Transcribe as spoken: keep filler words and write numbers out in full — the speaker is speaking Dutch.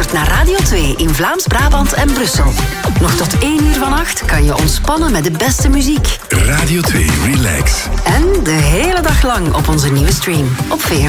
luistert naar Radio twee in Vlaams-Brabant en Brussel. Nog tot één uur vannacht kan je ontspannen met de beste muziek. Radio twee Relax. En de hele dag lang op onze nieuwe stream op V